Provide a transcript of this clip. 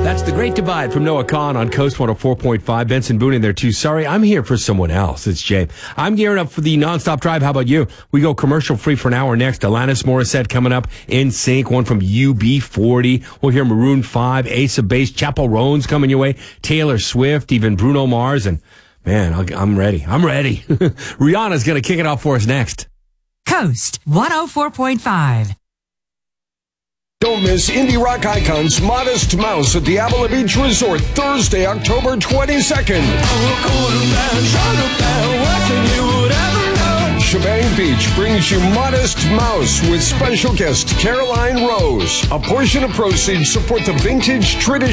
That's The Great Divide from Noah Kahn on Coast 104.5. Benson Boone in there too. Sorry, I'm here for someone else. It's Jay. I'm gearing up for the nonstop drive. How about you? We go commercial free for an hour next. Alanis Morissette coming up. In Sync, one from UB40. We'll hear Maroon 5, Ace of Base, Chappell Roan's coming your way, Taylor Swift, even Bruno Mars. And man, I'm ready. I'm ready. Rihanna's going to kick it off for us next. Coast 104.5. Don't miss indie rock icons Modest Mouse at the Avila Beach Resort Thursday, October 22nd. Shebang Beach brings you Modest Mouse with special guest Caroline Rose. A portion of proceeds support the Vintage Tradition